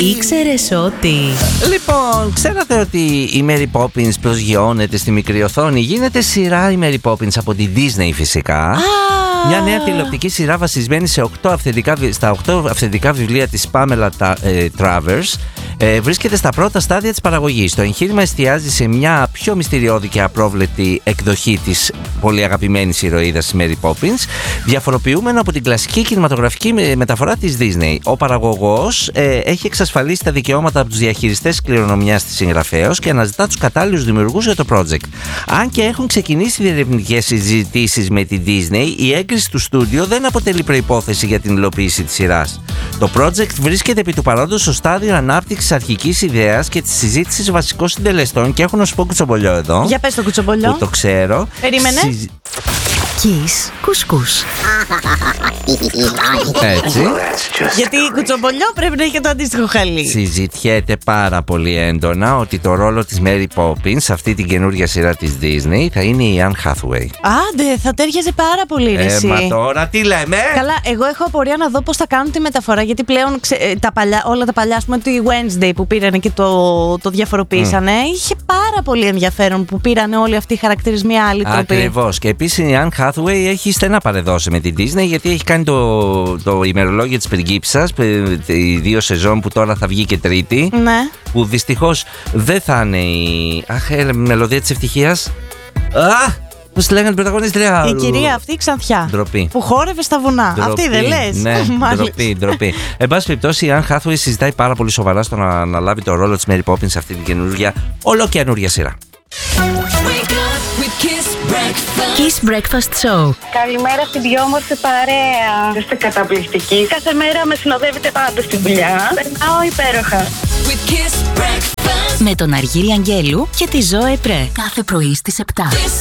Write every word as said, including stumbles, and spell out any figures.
Ήξερες ότι... Λοιπόν, ξέρατε ότι η Mary Poppins προσγειώνεται στη μικρή οθόνη? Γίνεται σειρά η Mary Poppins από τη Disney φυσικά. Ah. Μια νέα τηλεοπτική σειρά βασισμένη σε οκτώ αυθεντικά, στα οκτώ αυθεντικά βιβλία της Pamela Travers. Ε, βρίσκεται στα πρώτα στάδια της παραγωγής. Το εγχείρημα εστιάζει σε μια πιο μυστηριώδη και απρόβλεπτη εκδοχή της πολύ αγαπημένης ηρωίδας της Mary Poppins, διαφοροποιούμενο από την κλασική κινηματογραφική μεταφορά της Disney. Ο παραγωγός ε, έχει εξασφαλίσει τα δικαιώματα από τους διαχειριστές κληρονομιάς της συγγραφέως και αναζητά τους κατάλληλους δημιουργούς για το project. Αν και έχουν ξεκινήσει διερευνητικές συζητήσεις με τη Disney, η έγκριση του στούντιο δεν αποτελεί προϋπόθεση για την υλοποίηση της σειράς. Το project βρίσκεται επί του παρόντος στο στάδιο ανάπτυξης αρχικής ιδέας και της συζήτησης βασικών συντελεστών και έχω να σου πω κουτσομπολιό εδώ. Για πες το κουτσομπολιό. Που το ξέρω. Περίμενε. Συζη... Kiss κουσκούς. Έτσι. Γιατί κουτσομπολιό πρέπει να έχει και το αντίστοιχο χαλί. Συζητιέται πάρα πολύ έντονα ότι το ρόλο της Mary Poppins σε αυτή την καινούργια σειρά της Disney θα είναι η Anne Hathaway. Άντε, θα τέριαζε πάρα πολύ ρε Ε, εσύ. μα τώρα τι λέμε. Καλά, εγώ έχω απορία να δω πώς θα κάνουν τη μεταφορά. Γιατί πλέον ξε, ε, τα παλιά, όλα τα παλιά, ας πούμε, τη Wednesday που πήρανε και το, το διαφοροποίησανε, mm. είχε πάρα πολύ ενδιαφέρον που πήρανε όλοι αυτοί οι χαρακτηρισμοί άλλη τροπή. Ακριβώς. Και επίσης η Anne Hathaway έχει στενά παρεδώσει με την Disney, γιατί έχει κάνει το, το ημερολόγιο της πριγκίψας, οι δύο σεζόν που τώρα θα βγει και τρίτη. Ναι. Που δυστυχώς δεν θα είναι η. Αχ, ε, μελωδία της ευτυχίας. Αχ! Πώς τη λέγανε την πρωταγωνίστρια? Η κυρία αυτή Ξανθιά. Ντροπή. Που χόρευε στα βουνά. Ντροπή. Αυτή δεν λες? Ναι, ντροπή, ντροπή. Εν πάση περιπτώσει, η Anne Hathaway συζητάει πάρα πολύ σοβαρά στο να αναλάβει το ρόλο της Mary Poppins σε αυτή την καινούργια, ολοκαινούργια σειρά. Kiss Breakfast Show. Καλημέρα στην πιο όμορφη παρέα. Είστε καταπληκτικοί. Κάθε μέρα με συνοδεύετε πάντα στη δουλειά. Περνάω υπέροχα. Με τον Αργύρι Αγγέλου και τη Ζώε Πρέ. Κάθε πρωί στις επτά.